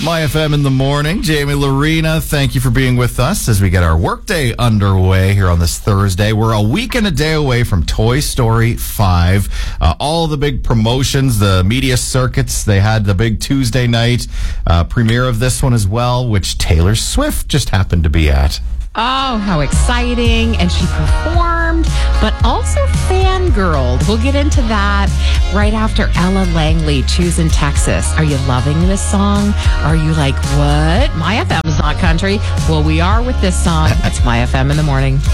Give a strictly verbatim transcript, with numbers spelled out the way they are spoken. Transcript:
My F M in the morning. Jamie Lorena, thank you for being with us as we get our workday underway here on this Thursday. We're a week and a day away from Toy Story five. Uh, all the big promotions, the media circuits, they had the big Tuesday night uh, premiere of this one as well, which Taylor Swift just happened to be at. Oh, how exciting. And she performed, but also fangirled. We'll get into that right after Ella Langley, Choosing Texas. Are you loving this song? Are you like, what? My F M is not country. Well, we are with this song. It's My F M in the morning.